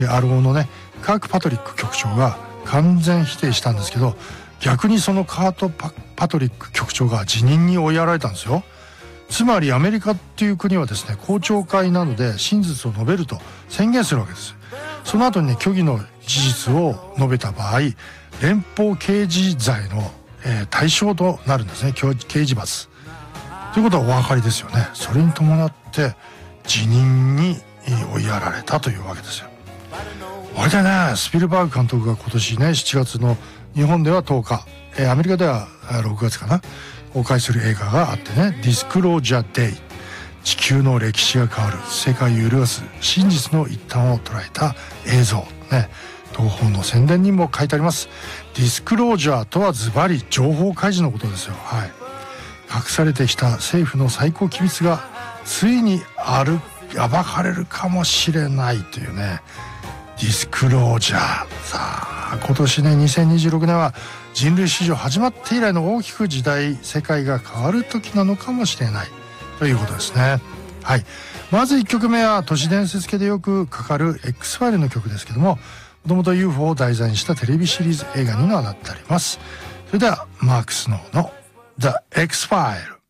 RO のねカーク・パトリック局長が完全否定したんですけど、逆にそのカート・パトリック局長が辞任に追いやられたんですよ。つまりアメリカっていう国はですね、公聴会などで真実を述べると宣言するわけです。その後にね、虚偽の事実を述べた場合、連邦刑事罪の、対象となるんですね。刑事罰ということはお分かりですよね。それに伴って辞任に追いやられたというわけですよ。これでね、スピルバーグ監督が今年ね7月の日本では10日、アメリカでは6月かな、公開する映画があってね、ディスクロージャーデイ、地球の歴史が変わる、世界を揺るがす真実の一端を捉えた映像ね、東宝の宣伝にも書いてあります。ディスクロージャーとはズバリ情報開示のことですよ。はい。隠されてきた政府の最高機密がついに暴かれるかもしれないというね、ディスクロージャー。さあ今年ね2026年は人類史上始まって以来の大きく世界が変わる時なのかもしれないということですね。はい。まず1曲目は都市伝説系でよくかかる X ファイルの曲ですけども、もともと UFO を題材にしたテレビシリーズ映画にはなってあります。それではマーク・スノーの The X File。